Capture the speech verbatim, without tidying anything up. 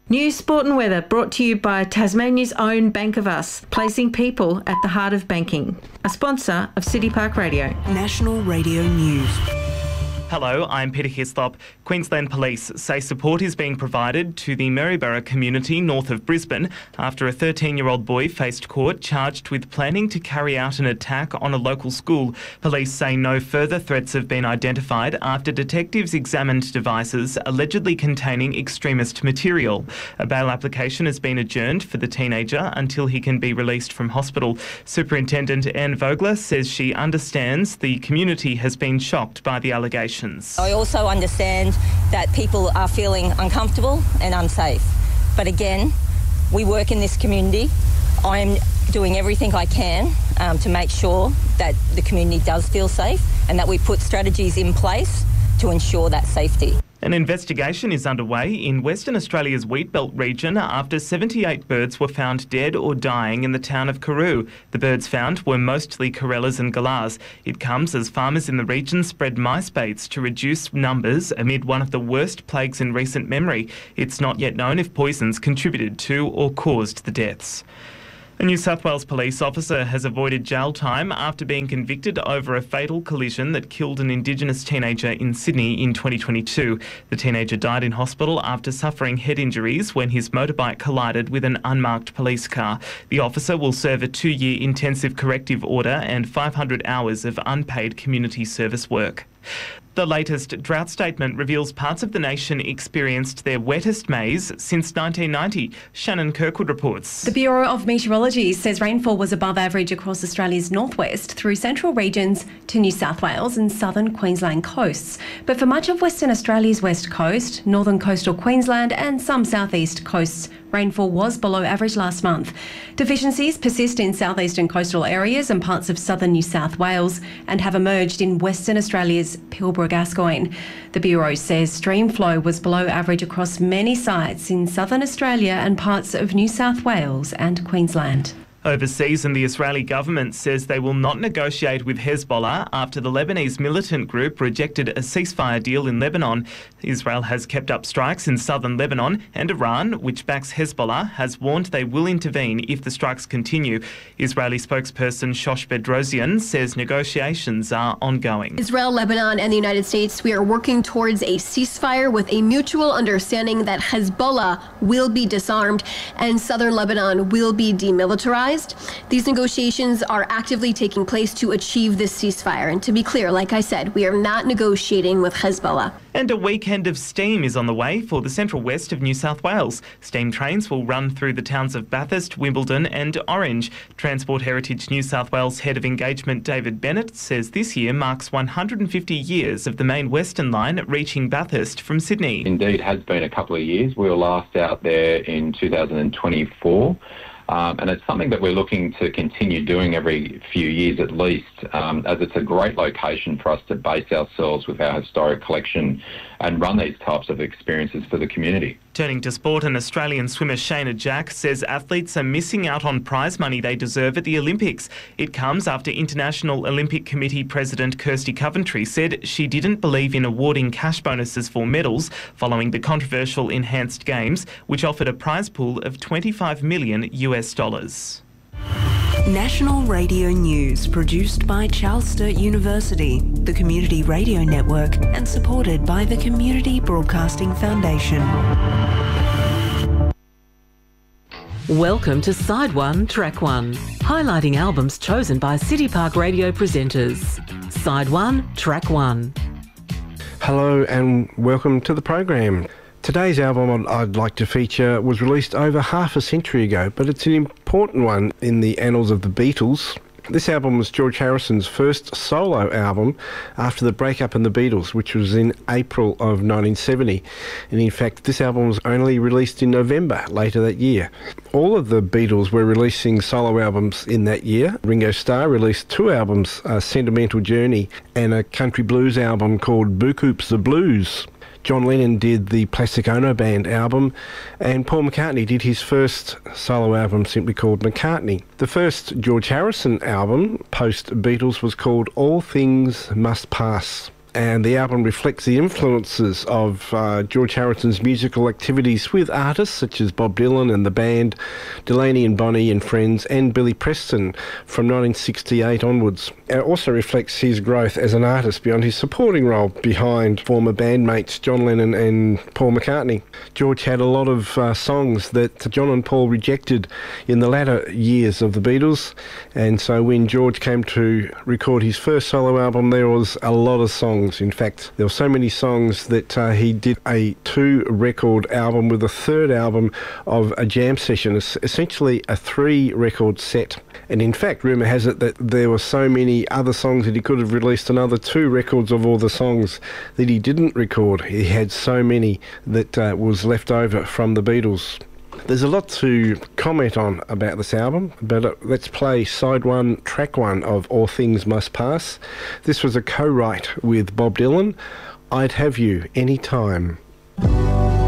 News, sport and weather brought to you by Tasmania's own Bank of Us, placing people at the heart of banking. A sponsor of City Park Radio. National Radio News. Hello, I'm Peter Hislop. Queensland Police say support is being provided to the Maryborough community north of Brisbane after a thirteen-year-old boy faced court charged with planning to carry out an attack on a local school. Police say no further threats have been identified after detectives examined devices allegedly containing extremist material. A bail application has been adjourned for the teenager until he can be released from hospital. Superintendent Anne Vogler says she understands the community has been shocked by the allegations. I also understand that people are feeling uncomfortable and unsafe. But again, we work in this community. I'm doing everything I can um, to make sure that the community does feel safe and that we put strategies in place to ensure that safety. An investigation is underway in Western Australia's Wheatbelt region after seventy-eight birds were found dead or dying in the town of Karoo. The birds found were mostly corellas and galahs. It comes as farmers in the region spread mice baits to reduce numbers amid one of the worst plagues in recent memory. It's not yet known if poisons contributed to or caused the deaths. A New South Wales police officer has avoided jail time after being convicted over a fatal collision that killed an Indigenous teenager in Sydney in twenty twenty-two. The teenager died in hospital after suffering head injuries when his motorbike collided with an unmarked police car. The officer will serve a two-year intensive corrective order and five hundred hours of unpaid community service work. The latest drought statement reveals parts of the nation experienced their wettest Mays since nineteen ninety. Shannon Kirkwood reports. The Bureau of Meteorology says rainfall was above average across Australia's northwest through central regions to New South Wales and southern Queensland coasts. But for much of Western Australia's west coast, northern coastal Queensland and some southeast coasts, rainfall was below average last month. Deficiencies persist in southeastern coastal areas and parts of southern New South Wales and have emerged in Western Australia's Pilbara-Gascoyne. The Bureau says stream flow was below average across many sites in southern Australia and parts of New South Wales and Queensland. Overseas, and the Israeli government says they will not negotiate with Hezbollah after the Lebanese militant group rejected a ceasefire deal in Lebanon. Israel has kept up strikes in southern Lebanon, and Iran, which backs Hezbollah, has warned they will intervene if the strikes continue. Israeli spokesperson Shosh Bedrosian says negotiations are ongoing. Israel, Lebanon and the United States, we are working towards a ceasefire with a mutual understanding that Hezbollah will be disarmed and southern Lebanon will be demilitarized. These negotiations are actively taking place to achieve this ceasefire. And to be clear, like I said, we are not negotiating with Hezbollah. And a weekend of steam is on the way for the central west of New South Wales. Steam trains will run through the towns of Bathurst, Wimbledon and Orange. Transport Heritage New South Wales Head of Engagement David Bennett says this year marks one hundred fifty years of the main Western Line reaching Bathurst from Sydney. Indeed, has been a couple of years. We were last out there in two thousand twenty-four. Um, and it's something that we're looking to continue doing every few years at least, um, as it's a great location for us to base ourselves with our historic collection and run these types of experiences for the community. Turning to sport, an Australian swimmer Shayna Jack says athletes are missing out on prize money they deserve at the Olympics. It comes after International Olympic Committee President Kirsty Coventry said she didn't believe in awarding cash bonuses for medals following the controversial Enhanced Games, which offered a prize pool of twenty-five million US dollars. National Radio News, produced by Charles Sturt University, the Community Radio Network, and supported by the Community Broadcasting Foundation. Welcome to Side One, Track One, highlighting albums chosen by City Park Radio presenters. Side One, Track One. Hello and welcome to the program. Today's album I'd like to feature was released over half a century ago, but it's an important one in the annals of the Beatles. This album was George Harrison's first solo album after the breakup in the Beatles, which was in April of nineteen seventy. And in fact, this album was only released in November later that year. All of the Beatles were releasing solo albums in that year. Ringo Starr released two albums, a Sentimental Journey and a country blues album called Boo Coops the Blues. John Lennon did the Plastic Ono Band album, and Paul McCartney did his first solo album simply called McCartney. The first George Harrison album, post-Beatles, was called All Things Must Pass. and the album reflects the influences of uh, George Harrison's musical activities with artists such as Bob Dylan and the band, Delaney and Bonnie and Friends, and Billy Preston from nineteen sixty-eight onwards. It also reflects his growth as an artist beyond his supporting role behind former bandmates John Lennon and Paul McCartney. George had a lot of uh, songs that John and Paul rejected in the latter years of the Beatles, and so when George came to record his first solo album, there was a lot of songs. In fact, there were so many songs that uh, he did a two-record album with a third album of a jam session, essentially a three-record set. And in fact, rumour has it that there were so many other songs that he could have released another two records of all the songs that he didn't record. He had so many that uh, was left over from the Beatles. There's a lot to comment on about this album, but uh, let's play side one, track one of All Things Must Pass. This was a co-write with Bob Dylan. I'd Have You Any Time.